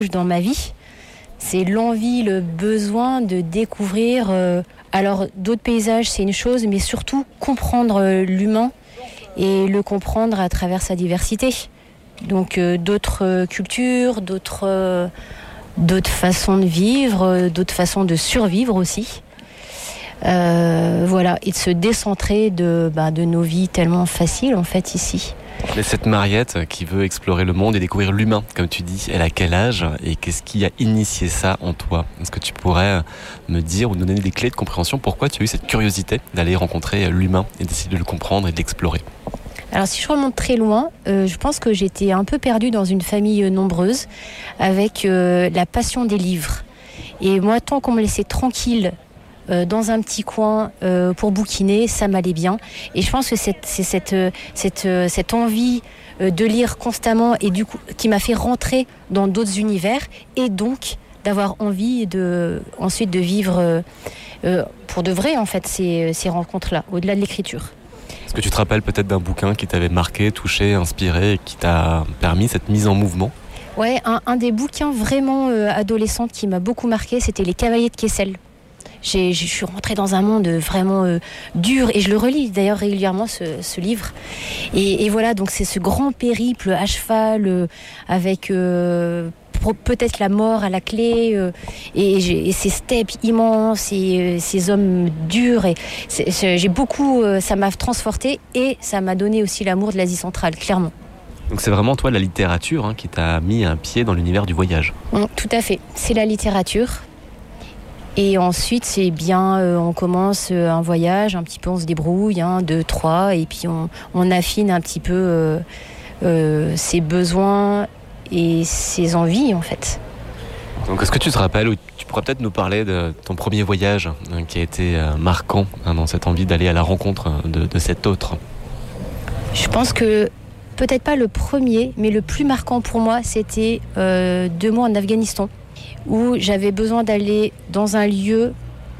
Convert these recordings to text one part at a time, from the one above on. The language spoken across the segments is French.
dans ma vie. C'est l'envie, le besoin de découvrir. Alors, d'autres paysages, c'est une chose, mais surtout comprendre l'humain et le comprendre à travers sa diversité. Donc, d'autres cultures, d'autres façons de vivre, d'autres façons de survivre aussi. Voilà, et de se décentrer de nos vies tellement faciles, en fait, ici. Mais cette Mariette qui veut explorer le monde et découvrir l'humain, comme tu dis, elle a quel âge et qu'est-ce qui a initié ça en toi? Est-ce que tu pourrais me dire ou donner des clés de compréhension pourquoi tu as eu cette curiosité d'aller rencontrer l'humain et d'essayer de le comprendre et de l'explorer? Alors si je remonte très loin, je pense que j'étais un peu perdue dans une famille nombreuse avec la passion des livres. Et moi, tant qu'on me laissait tranquille dans un petit coin pour bouquiner, ça m'allait bien. Et je pense que c'est cette envie de lire constamment et du coup qui m'a fait rentrer dans d'autres univers et donc d'avoir envie ensuite de vivre pour de vrai en fait ces rencontres-là, au-delà de l'écriture. Est-ce que tu te rappelles peut-être d'un bouquin qui t'avait marqué, touché, inspiré et qui t'a permis cette mise en mouvement? Ouais, un des bouquins vraiment adolescente qui m'a beaucoup marqué, c'était Les Cavaliers de Kessel. Je suis rentrée dans un monde vraiment dur et je le relis d'ailleurs régulièrement ce livre. Et voilà, donc c'est ce grand périple à cheval avec peut-être la mort à la clé et ces steppes immenses et ces hommes durs. Et j'ai beaucoup, ça m'a transportée et ça m'a donné aussi l'amour de l'Asie centrale, clairement. Donc c'est vraiment toi la littérature qui t'a mis un pied dans l'univers du voyage. Tout à fait, c'est la littérature. Et ensuite, c'est bien, on commence un voyage, un petit peu on se débrouille, 2, 3, et puis on affine un petit peu ses besoins et ses envies, en fait. Donc est-ce que tu te rappelles, ou tu pourrais peut-être nous parler de ton premier voyage qui a été marquant dans cette envie d'aller à la rencontre de cet autre? Je pense que peut-être pas le premier, mais le plus marquant pour moi, c'était 2 mois en Afghanistan, où j'avais besoin d'aller dans un lieu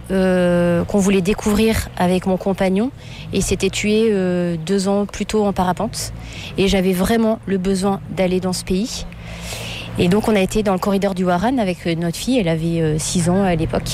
qu'on voulait découvrir avec mon compagnon et s'était tué 2 ans plus tôt en parapente et j'avais vraiment le besoin d'aller dans ce pays et donc on a été dans le corridor du Waran avec notre fille, elle avait 6 ans à l'époque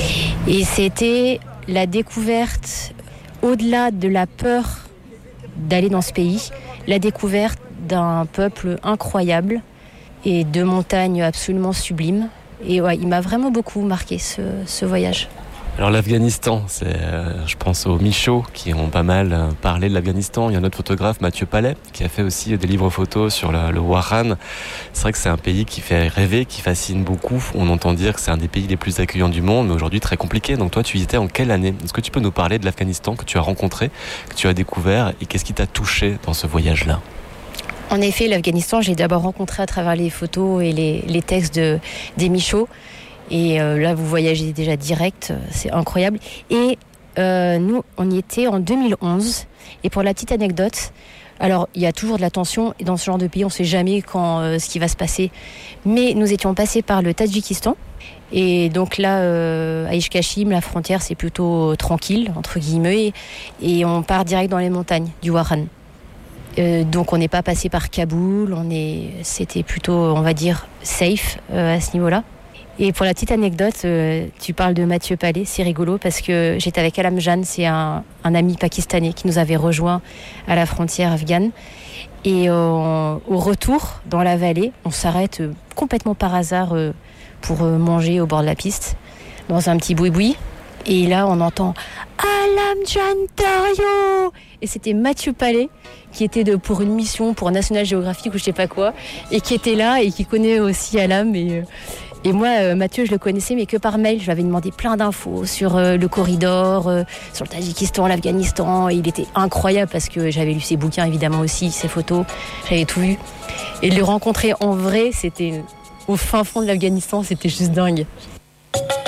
et c'était la découverte au-delà de la peur d'aller dans ce pays, la découverte d'un peuple incroyable et de montagnes absolument sublimes. Et ouais, il m'a vraiment beaucoup marqué ce voyage. Alors l'Afghanistan, c'est, je pense aux Michauds qui ont pas mal parlé de l'Afghanistan. Il y a un autre photographe, Mathieu Palais, qui a fait aussi des livres photos sur le Waran. C'est vrai que c'est un pays qui fait rêver, qui fascine beaucoup. On entend dire que c'est un des pays les plus accueillants du monde, mais aujourd'hui très compliqué. Donc toi, tu y étais en quelle année? Est-ce que tu peux nous parler de l'Afghanistan que tu as rencontré, que tu as découvert et qu'est-ce qui t'a touché dans ce voyage-là? En effet, l'Afghanistan, j'ai d'abord rencontré à travers les photos et les textes des Michauds. Et là, vous voyagez déjà direct, c'est incroyable. Et nous, on y était en 2011. Et pour la petite anecdote, alors il y a toujours de la tension. Et dans ce genre de pays, on ne sait jamais quand ce qui va se passer. Mais nous étions passés par le Tadjikistan. Et donc là, à Ishkashim, la frontière, c'est plutôt tranquille, entre guillemets. Et on part direct dans les montagnes du Waran. Donc on n'est pas passé par Kaboul, c'était plutôt, on va dire, safe à ce niveau-là. Et pour la petite anecdote, tu parles de Mathieu Palais, c'est rigolo parce que j'étais avec Alam Jan, c'est un ami pakistanais qui nous avait rejoint à la frontière afghane. Et au retour, dans la vallée, on s'arrête complètement par hasard pour manger au bord de la piste, dans un petit boui-boui. Et là, on entend « Alam Jan Dario !» Et c'était Mathieu Palais, qui était pour une mission pour National Geographic ou je sais pas quoi, et qui était là et qui connaît aussi Alam. Et moi, Mathieu, je le connaissais, mais que par mail. Je lui avais demandé plein d'infos sur le corridor, sur le Tadjikistan, l'Afghanistan. Et il était incroyable parce que j'avais lu ses bouquins, évidemment aussi, ses photos. J'avais tout vu. Et de le rencontrer en vrai, c'était au fin fond de l'Afghanistan, c'était juste dingue.